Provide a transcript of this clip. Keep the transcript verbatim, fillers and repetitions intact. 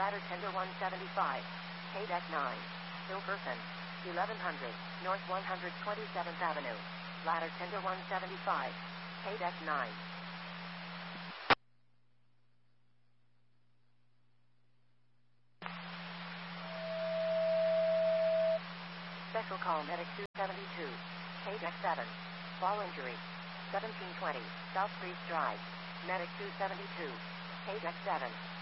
Ladder Tender one seventy-five. K deck nine. Hilkerson. eleven hundred. North one hundred twenty-seventh Avenue. Ladder Tender one seventy-five. K deck nine. Special call Medic two seventy-two. K deck seven. Fall injury. seventeen twenty. South Priest Drive. Medic two seventy-two. K deck seven.